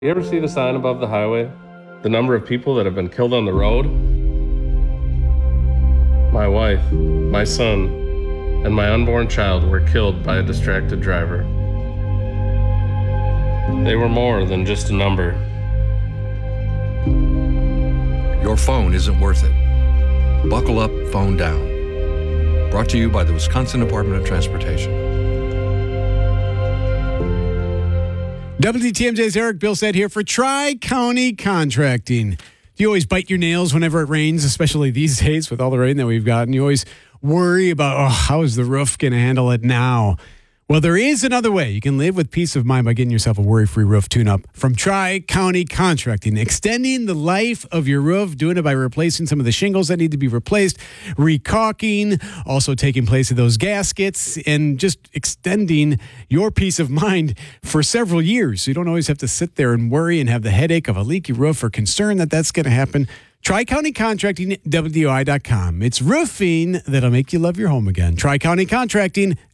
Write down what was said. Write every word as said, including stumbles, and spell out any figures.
You ever see the sign above the highway? The number of people that have been killed on the road? My wife, my son, and my unborn child were killed by a distracted driver. They were more than just a number. Your phone isn't worth it. Buckle up, phone down. Brought to you by the Wisconsin Department of Transportation. W T M J's Eric Bilstead here for Tri-County Contracting. Do you always bite your nails whenever it rains, especially these days with all the rain that we've gotten? You always worry about, oh, how is the roof going to handle it now? Well, there is another way. You can live with peace of mind by getting yourself a worry-free roof tune-up from Tri-County Contracting, extending the life of your roof, doing it by replacing some of the shingles that need to be replaced, recaulking, also taking place of those gaskets, and just extending your peace of mind for several years. So you don't always have to sit there and worry and have the headache of a leaky roof or concern that that's going to happen. Tri-County Contracting, W D O I dot com. It's roofing that'll make you love your home again. Tri-County Contracting,